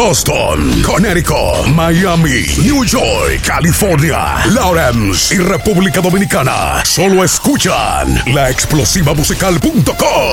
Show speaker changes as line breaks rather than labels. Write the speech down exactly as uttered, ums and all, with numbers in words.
Boston, Connecticut, Miami, New York, California, Lawrence y República Dominicana. Solo escuchan la explosiva musical punto com.